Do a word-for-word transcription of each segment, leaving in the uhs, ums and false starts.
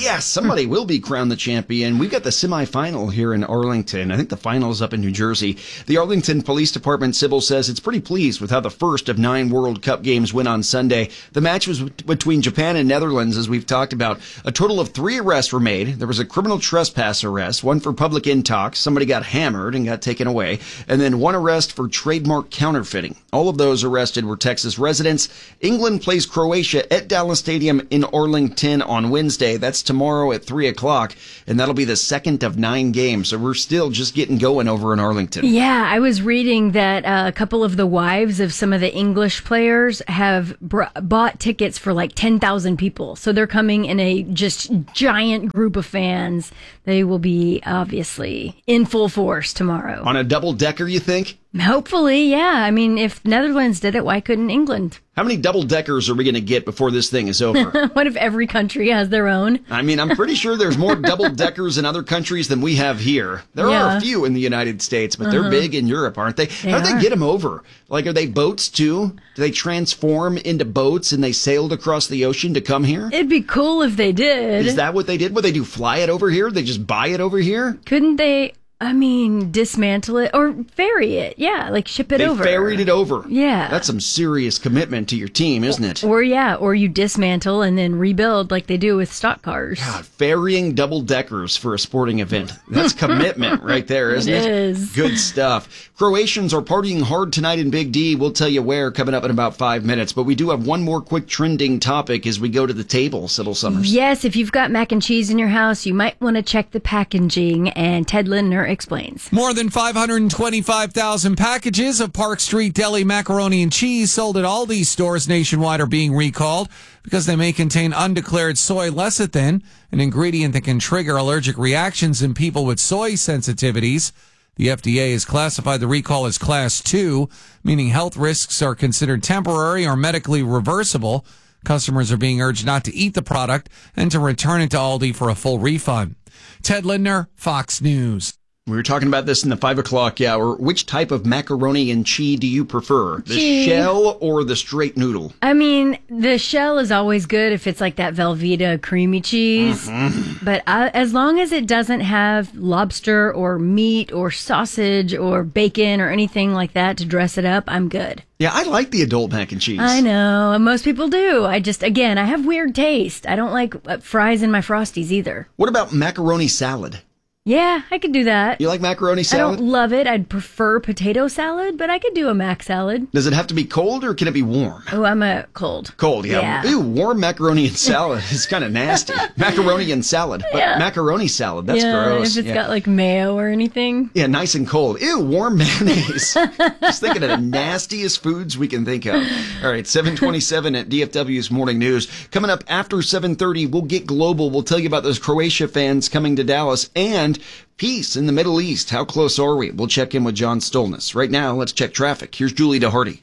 yeah, somebody will be crowned the champion. We've got the semifinal here in Arlington. I think the final's up in New Jersey. The Arlington Police Department Sybil says it's pretty pleased with how the first of nine World Cup games went on Sunday. The match was between Japan and Netherlands, as we've talked about. A total of three arrests were made. There was a criminal trespass arrest, one for public intox. Somebody got hammered and got taken away. And then one arrest for trademark counterfeiting. All of those arrested were Texas residents. England plays Croatia at Dallas Stadium in Arlington on Wednesday. That's tomorrow at three o'clock, and that'll be the second of nine games. So we're still just getting going over in Arlington. Yeah, I was reading that uh, a couple of the wives of some of the English players have br- bought tickets for like ten thousand people. So they're coming in a just giant group of fans. They will be obviously in full force tomorrow. On a double-decker, you think? Hopefully, yeah. I mean, if Netherlands did it, why couldn't England? How many double-deckers are we going to get before this thing is over? What if every country has their own? I mean, I'm pretty sure there's more double-deckers in other countries than we have here. There Yeah. are a few in the United States, but Uh-huh. they're big in Europe, aren't they? They How do are. they get them over? Like, are they boats, too? Do they transform into boats and they sailed across the ocean to come here? It'd be cool if they did. Is that what they did? What they do, fly it over here? They just buy it over here? Couldn't they, I mean, dismantle it or ferry it? Yeah, like ship it They over. ferried it over. Yeah. That's some serious commitment to your team, isn't it? Or yeah, or you dismantle and then rebuild like they do with stock cars. God, ferrying double deckers for a sporting event. That's commitment right there, isn't it? It is. Good stuff. Croatians are partying hard tonight in Big D. We'll tell you where coming up in about five minutes. But we do have one more quick trending topic as we go to the table, Sybil Summers. Yes, if you've got mac and cheese in your house, you might want to check the packaging, and Ted Lindner explains. More than five hundred twenty-five thousand packages of Park Street Deli macaroni and cheese sold at Aldi stores nationwide are being recalled because they may contain undeclared soy lecithin, an ingredient that can trigger allergic reactions in people with soy sensitivities. The F D A has classified the recall as Class two, meaning health risks are considered temporary or medically reversible. Customers are being urged not to eat the product and to return it to Aldi for a full refund. Ted Lindner, Fox News. We were talking about this in the five o'clock hour. Which type of macaroni and cheese do you prefer? The Cheese. shell or the straight noodle? I mean, the shell is always good if it's like that Velveeta creamy cheese. Mm-hmm. But I, as long as it doesn't have lobster or meat or sausage or bacon or anything like that to dress it up, I'm good. Yeah, I like the adult mac and cheese. I know. and Most people do. I just, again, I have weird taste. I don't like uh, fries in my Frosties either. What about macaroni salad? Yeah, I could do that. You like macaroni I salad? don't love it. I'd prefer potato salad, but I could do a mac salad. Does it have to be cold or can it be warm? Oh, I'm a cold. Cold, yeah. Yeah. Ew, warm macaroni and salad is kind of nasty. Macaroni and salad, but Yeah. macaroni salad, that's yeah, gross. if it's yeah. got like mayo or anything. Yeah, nice and cold. Ew, warm mayonnaise. Just thinking of the nastiest foods we can think of. All right, seven twenty-seven at D F W's Morning News. Coming up after seven thirty, we'll get global. We'll tell you about those Croatia fans coming to Dallas and peace in the Middle East. How close are we? We'll check in with John Stolness. Right now, let's check traffic. Here's Julie DeHardy.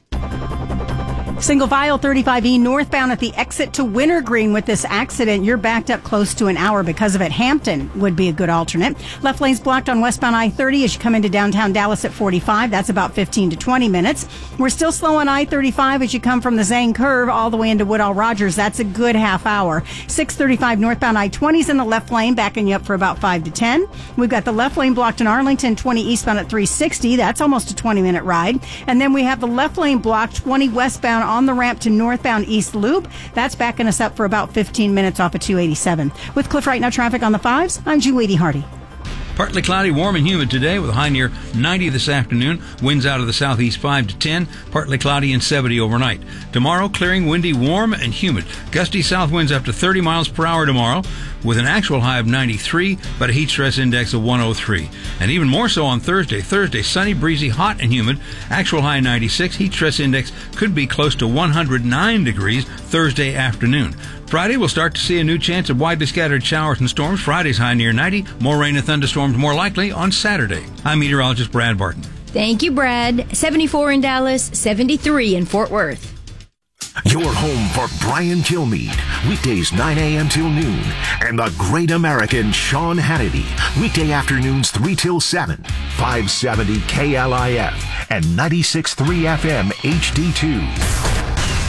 Single file thirty-five E northbound at the exit to Wintergreen with this accident. You're backed up close to an hour because of it. Hampton would be a good alternate. Left lane's blocked on westbound I thirty as you come into downtown Dallas at forty-five. That's about fifteen to twenty minutes. We're still slow on I thirty-five as you come from the Zane Curve all the way into Woodall Rogers. That's a good half hour. six thirty-five northbound I twenty's in the left lane, backing you up for about five to ten. We've got the left lane blocked in Arlington, twenty eastbound at three sixty. That's almost a twenty minute ride. And then we have the left lane blocked, twenty westbound on the ramp to northbound East Loop. That's backing us up for about fifteen minutes off of two eighty-seven. With Cliff Right Now traffic on the fives, I'm Julie DeHardy. Partly cloudy, warm and humid today with a high near ninety this afternoon. Winds out of the southeast five to ten. Partly cloudy and seventy overnight. Tomorrow, clearing, windy, warm and humid. Gusty south winds up to thirty miles per hour tomorrow with an actual high of ninety-three, but a heat stress index of one oh three. And even more so on Thursday. Thursday, sunny, breezy, hot and humid. Actual high ninety-six. Heat stress index could be close to one hundred nine degrees Thursday afternoon. Friday, we'll start to see a new chance of widely scattered showers and storms. Friday's high near ninety. More rain and thunderstorms more likely on Saturday. I'm meteorologist Brad Barton. Thank you, Brad. seventy-four in Dallas, seventy-three in Fort Worth. Your home for Brian Kilmeade, weekdays nine a.m. till noon, and the great American Sean Hannity, weekday afternoons three till seven, five seventy K L I F and ninety-six point three F M H D two.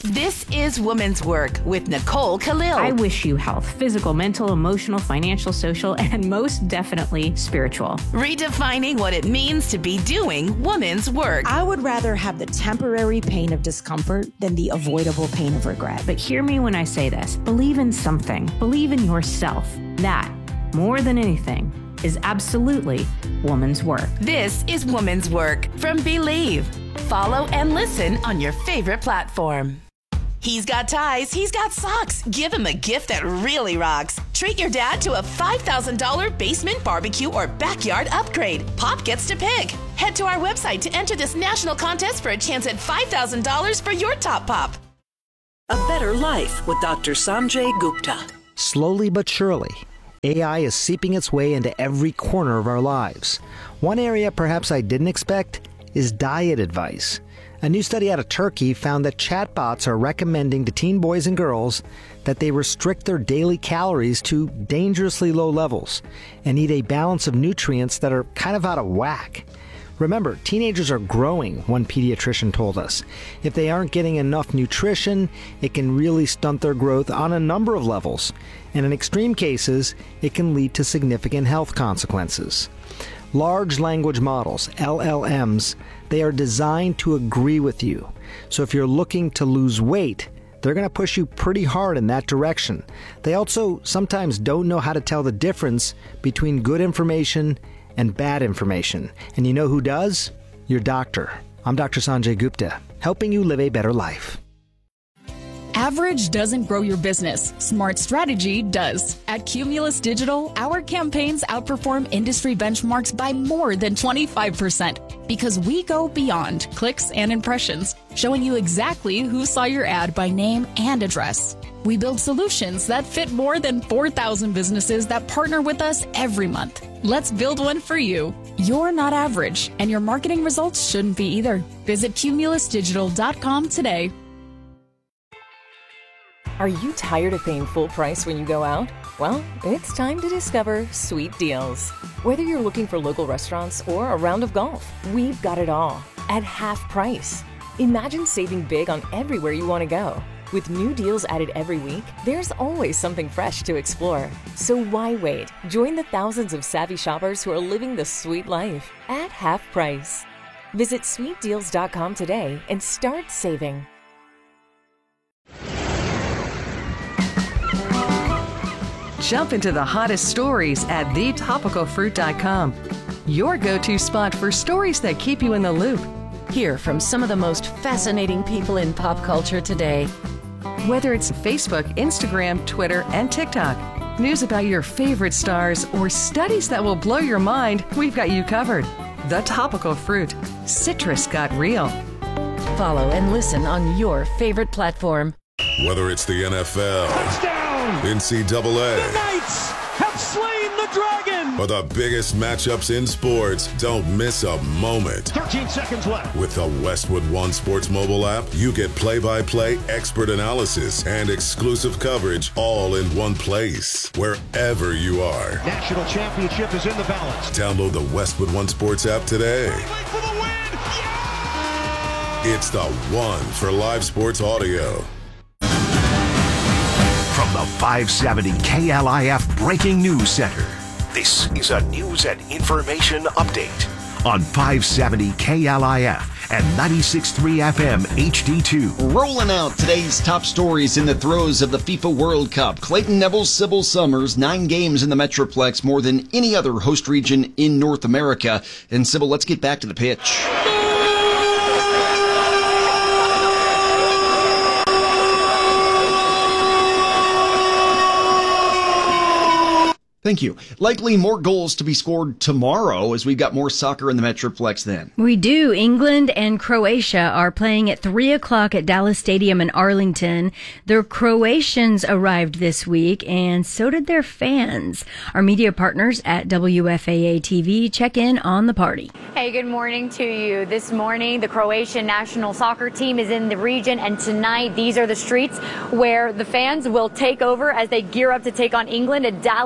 This is Woman's Work with Nicole Khalil. I wish you health, physical, mental, emotional, financial, social, and most definitely spiritual. Redefining what it means to be doing woman's work. I would rather have the temporary pain of discomfort than the avoidable pain of regret. But hear me when I say this. Believe in something. Believe in yourself. That, more than anything, is absolutely woman's work. This is Woman's Work from Believe. Follow and listen on your favorite platform. He's got ties, he's got socks. Give him a gift that really rocks. Treat your dad to a five thousand dollars basement barbecue or backyard upgrade. Pop gets to pick. Head to our website to enter this national contest for a chance at five thousand dollars for your top pop. A Better Life with Doctor Sanjay Gupta. Slowly but surely, A I is seeping its way into every corner of our lives. One area perhaps I didn't expect is diet advice. A new study out of Turkey found that chatbots are recommending to teen boys and girls that they restrict their daily calories to dangerously low levels and eat a balance of nutrients that are kind of out of whack. Remember, teenagers are growing, one pediatrician told us. If they aren't getting enough nutrition, it can really stunt their growth on a number of levels. And in extreme cases, it can lead to significant health consequences. Large language models, L L Ms, they are designed to agree with you. So if you're looking to lose weight, they're going to push you pretty hard in that direction. They also sometimes don't know how to tell the difference between good information and bad information. And you know who does? Your doctor. I'm Doctor Sanjay Gupta, helping you live a better life. Average doesn't grow your business. Smart strategy does. At Cumulus Digital, our campaigns outperform industry benchmarks by more than twenty-five percent because we go beyond clicks and impressions, showing you exactly who saw your ad by name and address. We build solutions that fit more than four thousand businesses that partner with us every month. Let's build one for you. You're not average, and your marketing results shouldn't be either. Visit cumulus digital dot com today. Are you tired of paying full price when you go out? Well, it's time to discover Sweet Deals. Whether you're looking for local restaurants or a round of golf, we've got it all at half price. Imagine saving big on everywhere you want to go. With new deals added every week, there's always something fresh to explore. So why wait? Join the thousands of savvy shoppers who are living the sweet life at half price. Visit sweet deals dot com today and start saving. Jump into the hottest stories at the topical fruit dot com. Your go-to spot for stories that keep you in the loop. Hear from some of the most fascinating people in pop culture today. Whether it's Facebook, Instagram, Twitter, and TikTok, news about your favorite stars, or studies that will blow your mind, we've got you covered. The Topical Fruit. Citrus got real. Follow and listen on your favorite platform. Whether it's the N F L, touchdown, N C double A, the Knights have slain the dragon, or the biggest matchups in sports, don't miss a moment. thirteen seconds left. With the Westwood One Sports mobile app, you get play-by-play, expert analysis, and exclusive coverage all in one place, wherever you are. National championship is in the balance. Download the Westwood One Sports app today. For the win. Yeah! It's the one for live sports audio. From the five seventy K L I F Breaking News Center, this is a news and information update on five seventy K L I F and ninety-six point three F M H D two. Rolling out today's top stories in the throes of the FIFA World Cup. Clayton Neville, Sybil Summers, nine games in the Metroplex, more than any other host region in North America. And Sybil, let's get back to the pitch. Thank you. Likely more goals to be scored tomorrow as we've got more soccer in the Metroplex then. We do. England and Croatia are playing at three o'clock at Dallas Stadium in Arlington. The Croatians arrived this week, and so did their fans. Our media partners at W F A A T V check in on the party. Hey, good morning to you. This morning, the Croatian national soccer team is in the region, and tonight these are the streets where the fans will take over as they gear up to take on England at Dallas Stadium.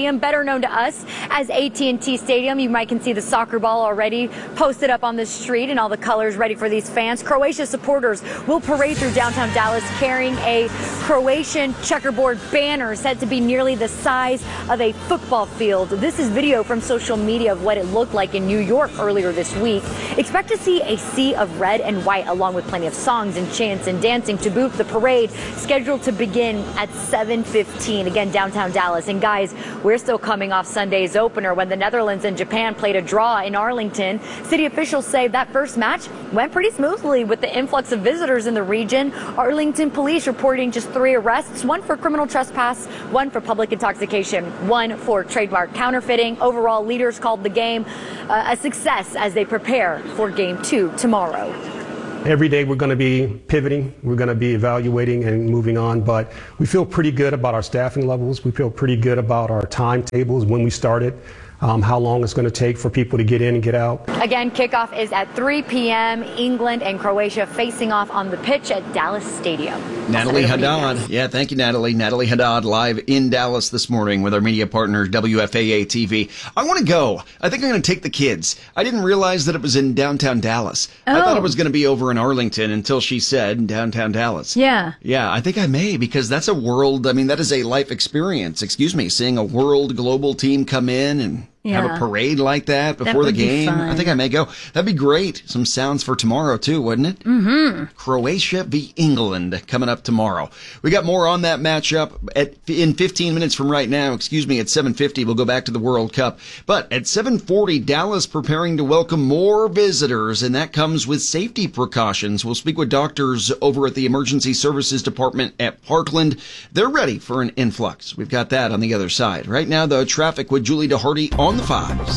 Stadium, better known to us as A T and T Stadium. You might can see the soccer ball already posted up on the street and all the colors ready for these fans. Croatia supporters will parade through downtown Dallas carrying a Croatian checkerboard banner said to be nearly the size of a football field. This is video from social media of what it looked like in New York earlier this week. Expect to see a sea of red and white along with plenty of songs and chants and dancing to boot. The parade scheduled to begin at seven fifteen, again, downtown Dallas. And guys, we're still coming off Sunday's opener when the Netherlands and Japan played a draw in Arlington. City officials say that first match went pretty smoothly with the influx of visitors in the region. Arlington police reporting just three arrests, one for criminal trespass, one for public intoxication, one for trademark counterfeiting. Overall, leaders called the game uh, a success as they prepare for game two tomorrow. Every day we're going to be pivoting, we're going to be evaluating and moving on, but we feel pretty good about our staffing levels. We feel pretty good about our timetables when we started, um, how long it's going to take for people to get in and get out. Again, kickoff is at three p.m. England and Croatia facing off on the pitch at Dallas Stadium. Natalie Haddad. Yeah, thank you, Natalie. Natalie Haddad live in Dallas this morning with our media partner, W F A A T V. I want to go. I think I'm going to take the kids. I didn't realize that it was in downtown Dallas. Oh. I thought it was going to be over in Arlington until she said downtown Dallas. Yeah. Yeah, I think I may because that's a world, I mean, that is a life experience. Excuse me, seeing a world global team come in and yeah. have a parade like that before that the game. Be I think I may go. That'd be great. Some sounds for tomorrow, too, wouldn't it? Mm-hmm. Croatia v. England coming up tomorrow. We got more on that matchup at in fifteen minutes from right now. Excuse me, at seven fifty, we'll go back to the World Cup. But at seven forty, Dallas preparing to welcome more visitors, and that comes with safety precautions. We'll speak with doctors over at the Emergency Services Department at Parkland. They're ready for an influx. We've got that on the other side. Right now, though, traffic with Julie DeHardy on the fives.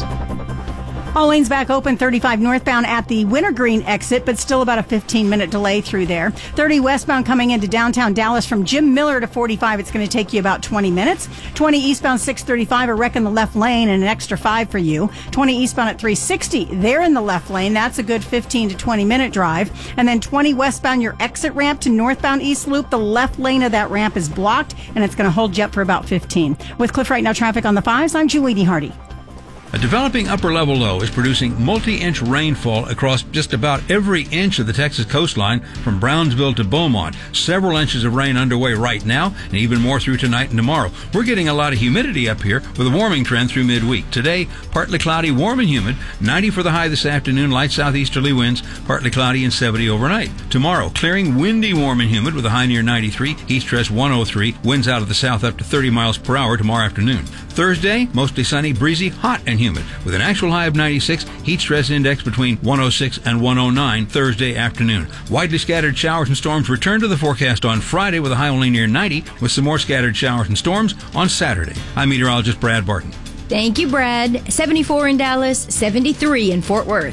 All lanes back open, thirty-five northbound at the Wintergreen exit, but still about a fifteen minute delay through there. thirty westbound coming into downtown Dallas from Jim Miller to forty-five. It's going to take you about twenty minutes. twenty eastbound six thirty-five, a wreck in the left lane and an extra five for you. twenty eastbound at three sixty, they're in the left lane. That's a good fifteen to twenty minute drive. And then twenty westbound, your exit ramp to northbound East Loop, the left lane of that ramp is blocked, and it's going to hold you up for about fifteen. With Cliff Right Now traffic on the fives, I'm Julie DeHardy. A developing upper-level low is producing multi-inch rainfall across just about every inch of the Texas coastline from Brownsville to Beaumont. Several inches of rain underway right now, and even more through tonight and tomorrow. We're getting a lot of humidity up here with a warming trend through midweek. Today, partly cloudy, warm and humid, ninety for the high this afternoon, light southeasterly winds, partly cloudy and seventy overnight. Tomorrow, clearing, windy, warm and humid with a high near ninety-three, east stress one oh three, winds out of the south up to thirty miles per hour tomorrow afternoon. Thursday, mostly sunny, breezy, hot and humid with an actual high of ninety-six, heat stress index between one oh six and one oh nine Thursday afternoon. Widely scattered showers and storms return to the forecast on Friday with a high only near ninety with some more scattered showers and storms on Saturday. I'm meteorologist Brad Barton. Thank you, Brad. seventy-four in Dallas, seventy-three in Fort Worth.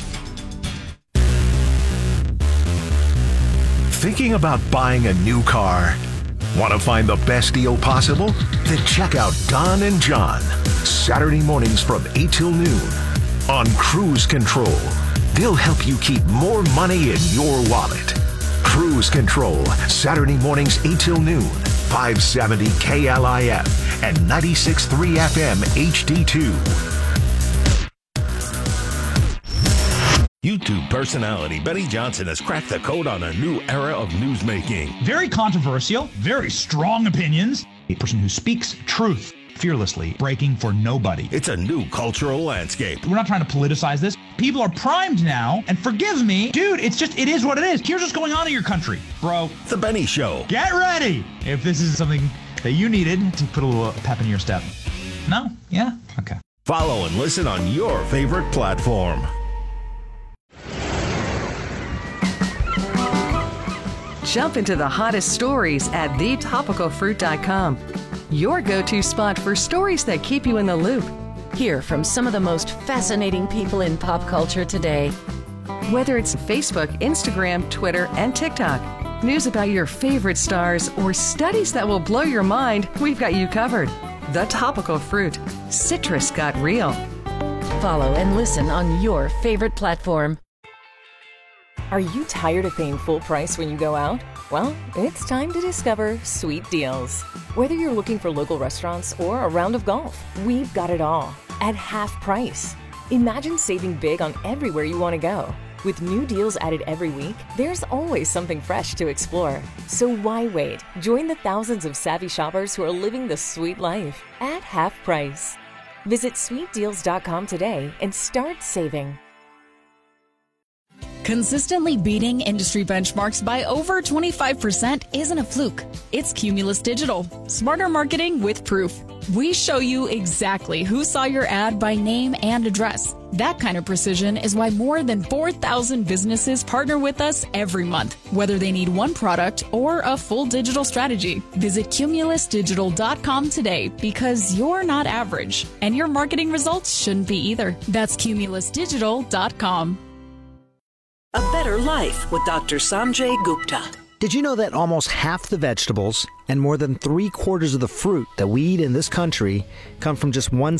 Thinking about buying a new car? Want to find the best deal possible? Then check out Don and John, Saturday mornings from eight till noon on Cruise Control. They'll help you keep more money in your wallet. Cruise Control, Saturday mornings eight till noon, five seventy K L I F and ninety-six point three F M H D two. YouTube personality Benny Johnson has cracked the code on a new era of newsmaking. Very controversial, very strong opinions. A person who speaks truth fearlessly, breaking for nobody. It's a new cultural landscape. We're not trying to politicize this. People are primed now, and forgive me, dude, it's just, it is what it is. Here's what's going on in your country, bro. The Benny Show. Get ready if this is something that you needed to put a little pep in your step. No? Yeah? Okay. Follow and listen on your favorite platform. Jump into the hottest stories at the topical fruit dot com. Your go-to spot for stories that keep you in the loop. Hear from some of the most fascinating people in pop culture today. Whether it's Facebook, Instagram, Twitter, and TikTok, news about your favorite stars, or studies that will blow your mind, we've got you covered. The Topical Fruit. Citrus got real. Follow and listen on your favorite platform. Are you tired of paying full price when you go out? Well, it's time to discover sweet deals. Whether you're looking for local restaurants or a round of golf, we've got it all at half price. Imagine saving big on everywhere you want to go. With new deals added every week, there's always something fresh to explore. So why wait? Join the thousands of savvy shoppers who are living the sweet life at half price. Visit sweet deals dot com today and start saving. Consistently beating industry benchmarks by over twenty-five percent isn't a fluke. It's Cumulus Digital. Smarter marketing with proof. We show you exactly who saw your ad by name and address. That kind of precision is why more than four thousand businesses partner with us every month, whether they need one product or a full digital strategy. Visit cumulus digital dot com today because you're not average, and your marketing results shouldn't be either. That's cumulus digital dot com. A Better Life with Doctor Sanjay Gupta. Did you know that almost half the vegetables and more than three quarters of the fruit that we eat in this country come from just one